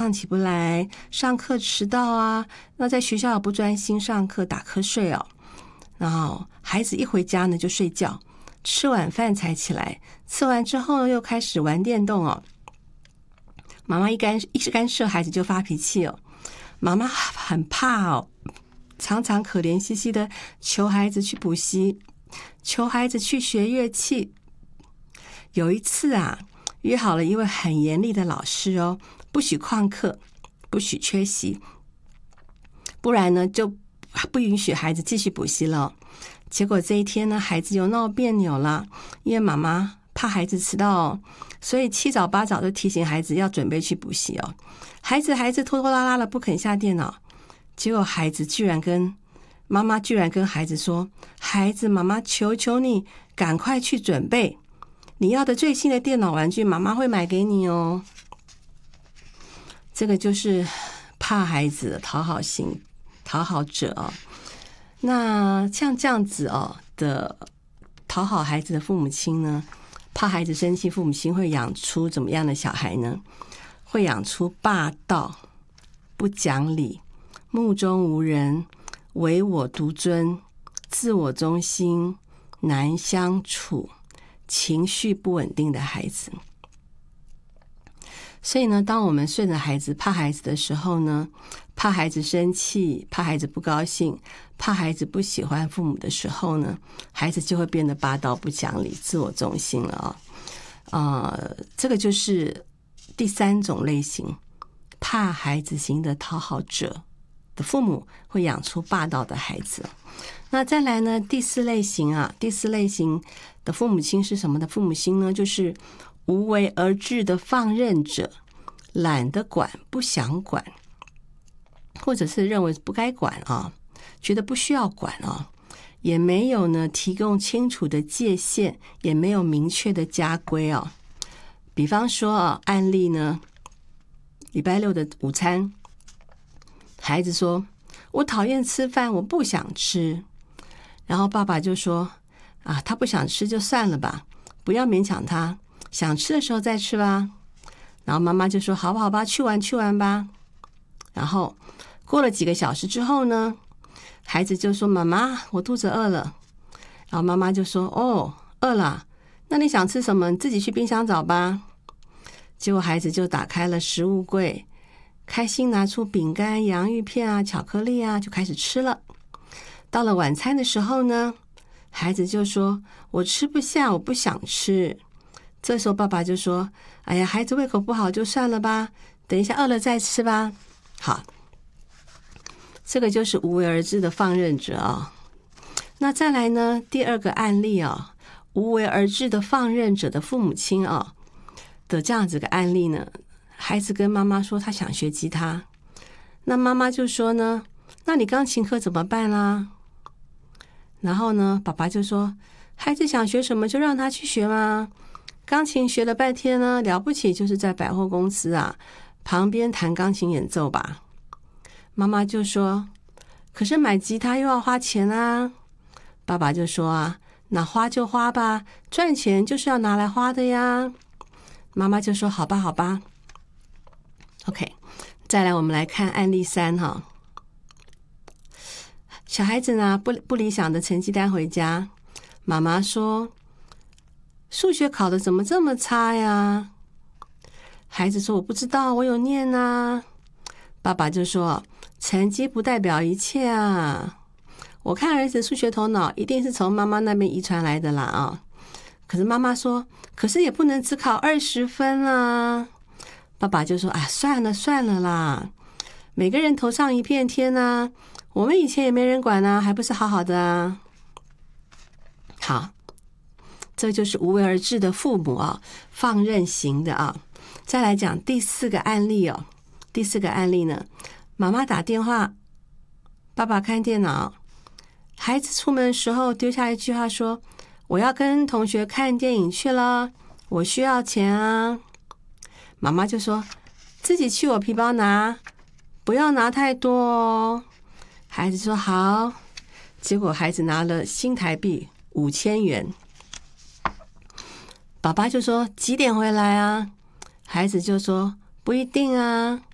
上起不来，上课迟到啊，那在学校也不专心上课，打瞌睡哦。然后孩子一回家呢就睡觉，吃晚饭才起来，吃完之后呢又开始玩电动哦。妈妈一干涉孩子就发脾气哦，妈妈很怕哦，常常可怜兮兮的求孩子去补习，求孩子去学乐器。有一次啊，约好了一位很严厉的老师哦，不许旷课，不许缺席，不然呢就不允许孩子继续补习了。结果这一天呢，孩子又闹别扭了，因为妈妈怕孩子迟到哦，所以七早八早就提醒孩子要准备去补习哦。孩子拖拖拉拉的不肯下电脑，结果妈妈居然跟孩子说：“孩子，妈妈求求你，赶快去准备。你要的最新的电脑玩具，妈妈会买给你哦。”这个就是怕孩子的讨好者哦。那像这样子哦的讨好孩子的父母亲呢，怕孩子生气，父母亲会养出怎么样的小孩呢？会养出霸道、不讲理、目中无人、唯我独尊、自我中心、难相处、情绪不稳定的孩子。所以呢，当我们顺着孩子怕孩子的时候呢，怕孩子生气，怕孩子不高兴，怕孩子不喜欢父母的时候呢，孩子就会变得霸道不讲理、自我中心了这个就是第三种类型，怕孩子型的讨好者的父母会养出霸道的孩子。那再来呢，第四类型的父母亲是什么的父母亲呢？就是无为而治的放任者，懒得管，不想管，或者是认为不该管觉得不需要管也没有呢提供清楚的界限，也没有明确的家规比方说案例呢，礼拜六的午餐，孩子说：“我讨厌吃饭，我不想吃。”然后爸爸就说：“他不想吃就算了吧，不要勉强他，想吃的时候再吃吧。”然后妈妈就说：“好吧好吧，去玩吧。”然后过了几个小时之后呢，孩子就说：“妈妈，我肚子饿了。”然后妈妈就说：“哦，饿了，那你想吃什么？你自己去冰箱找吧。”结果孩子就打开了食物柜，开心拿出饼干、洋芋片巧克力就开始吃了。到了晚餐的时候呢，孩子就说：“我吃不下，我不想吃。”这时候爸爸就说：“哎呀，孩子胃口不好就算了吧，等一下饿了再吃吧。”好，这个就是无为而治的放任者那再来呢，第二个案例无为而治的放任者的父母亲的这样子个案例呢，孩子跟妈妈说他想学吉他，那妈妈就说呢：“那你钢琴课怎么办啦？”然后呢，爸爸就说：“孩子想学什么就让他去学嘛，钢琴学了半天呢，了不起就是在百货公司旁边弹钢琴演奏吧。”妈妈就说：“可是买吉他又要花钱啊。”爸爸就说：“那花就花吧，赚钱就是要拿来花的呀。”妈妈就说：“好吧好吧。” OK， 再来我们来看案例3小孩子呢不理想的成绩单回家，妈妈说：“数学考得怎么这么差呀？”孩子说：“我不知道，我有念啊。”爸爸就说：“成绩不代表一切我看儿子数学头脑一定是从妈妈那边遗传来的啦可是妈妈说：“可是也不能只考20分啊。”爸爸就说：“算了啦，每个人头上一片天我们以前也没人管还不是好好的好，这就是无为而治的父母放任型的再来讲第四个案例第四个案例呢，妈妈打电话，爸爸看电脑，孩子出门的时候丢下一句话说：“我要跟同学看电影去了，我需要钱妈妈就说：“自己去我皮包拿，不要拿太多哦。”孩子说：“好。”结果孩子拿了新台币5000元。爸爸就说：“几点回来啊？”孩子就说：“不一定